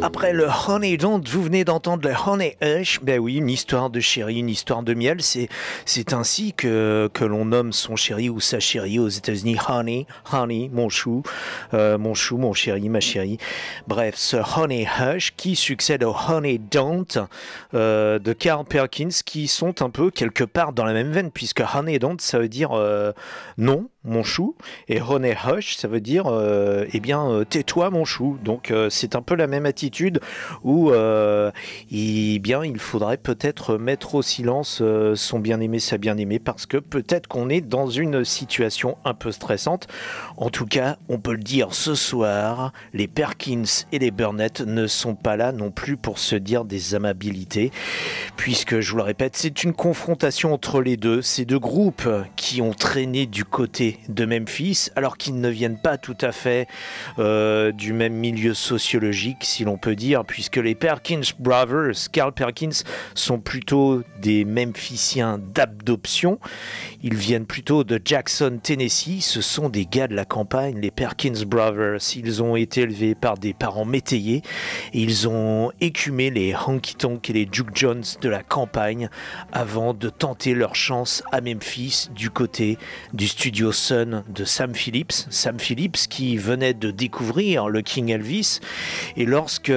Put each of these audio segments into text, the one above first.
Après le Honey Don't, vous venez d'entendre le Honey Hush. Ben oui, une histoire de chéri, une histoire de miel. C'est ainsi que l'on nomme son chéri ou sa chérie aux États-Unis. Honey, mon chou, mon chéri, ma chérie. Bref, ce Honey Hush qui succède au Honey Don't de Carl Perkins, qui sont un peu quelque part dans la même veine, puisque Honey Don't, ça veut dire non, mon chou, et Honey Hush, ça veut dire tais-toi, mon chou. Donc c'est un peu la même attitude où il faudrait peut-être mettre au silence son bien-aimé, sa bien-aimée, parce que peut-être qu'on est dans une situation un peu stressante. En tout cas, on peut le dire ce soir, les Perkins et les Burnett ne sont pas là non plus pour se dire des amabilités, puisque, je vous le répète, c'est une confrontation entre les deux, ces deux groupes qui ont traîné du côté de Memphis, alors qu'ils ne viennent pas tout à fait du même milieu sociologique, si l'on peut dire, puisque les Perkins Brothers, Carl Perkins, sont plutôt des Memphisiens d'adoption. Ils viennent plutôt de Jackson, Tennessee. Ce sont des gars de la campagne, les Perkins Brothers. Ils ont été élevés par des parents métayers et ils ont écumé les honky-tonk et les juke joints de la campagne avant de tenter leur chance à Memphis du côté du studio Sun de Sam Phillips. Sam Phillips qui venait de découvrir le King Elvis, et lorsque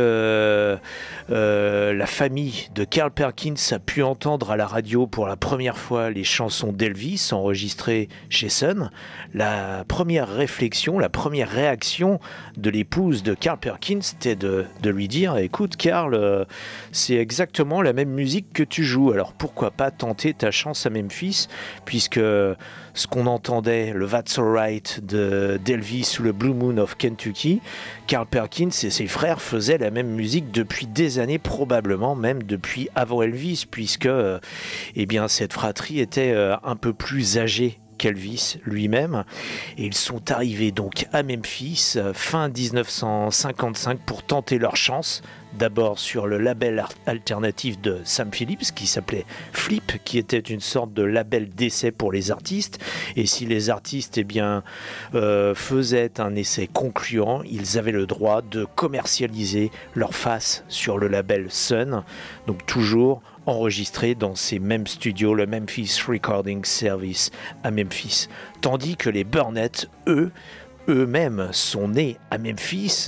la famille de Carl Perkins a pu entendre à la radio pour la première fois les chansons d'Elvis enregistrées chez Sun, la première réflexion, la première réaction de l'épouse de Carl Perkins était de lui dire: écoute Carl, c'est exactement la même musique que tu joues, alors pourquoi pas tenter ta chance à Memphis, puisque ce qu'on entendait, le That's Alright d'Elvis ou le Blue Moon of Kentucky, Carl Perkins et ses frères faisaient la même musique depuis des années, probablement même depuis avant Elvis, puisque cette fratrie était un peu plus âgée qu'Elvis lui-même, et ils sont arrivés donc à Memphis fin 1955 pour tenter leur chance, d'abord sur le label alternatif de Sam Phillips qui s'appelait Flip, qui était une sorte de label d'essai pour les artistes, et si les artistes faisaient un essai concluant, ils avaient le droit de commercialiser leur face sur le label Sun, donc toujours enregistré dans ces mêmes studios, le Memphis Recording Service à Memphis. Tandis que les Burnett, eux-mêmes sont nés à Memphis,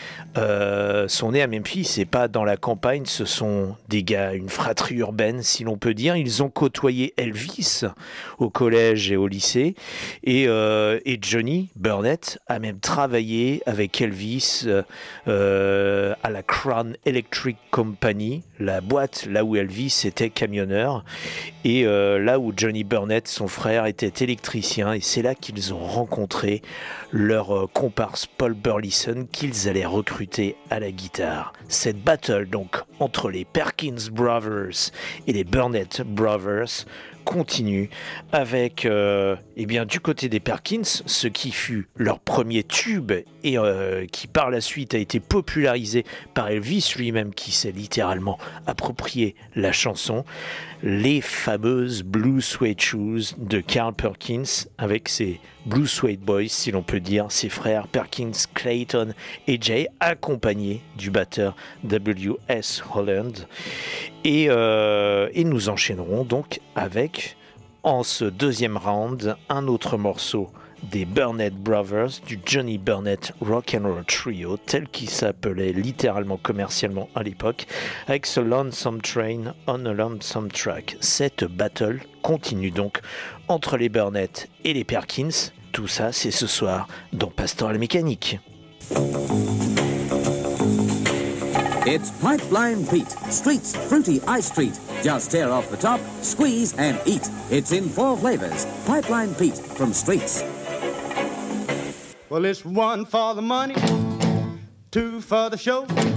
et pas dans la campagne. Ce sont des gars, une fratrie urbaine si l'on peut dire. Ils ont côtoyé Elvis au collège et au lycée, et Johnny Burnett a même travaillé avec Elvis à la Crown Electric Company, la boîte là où Elvis était camionneur, et là où Johnny Burnett, son frère, était électricien, et c'est là qu'ils ont rencontré leur comparse Paul Burleson, qu'ils allaient recruter à la guitare. Cette battle donc entre les Perkins Brothers et les Burnett Brothers continue avec du côté des Perkins, ce qui fut leur premier tube et qui par la suite a été popularisé par Elvis lui-même, qui s'est littéralement approprié la chanson, les fameuses Blue Suede Shoes de Carl Perkins, avec ses Blue Suede Boys, si l'on peut dire, ses frères Perkins, Clayton et Jay, accompagnés du batteur W.S. Holland. Et nous enchaînerons donc avec, en ce deuxième round, un autre morceau des Burnett Brothers, du Johnny Burnett Rock and Roll Trio, tel qu'il s'appelait littéralement commercialement à l'époque, avec ce Lonesome Train on a Lonesome Track. Cette battle continue donc entre les Burnett et les Perkins. Tout ça, c'est ce soir dans Pastoral Mécanique. It's Pipeline Pete, Street's fruity ice treat. Just tear off the top, squeeze, and eat. It's in 4 flavors. Pipeline Pete from Street's. Well, it's 1 for the money, 2 for the show,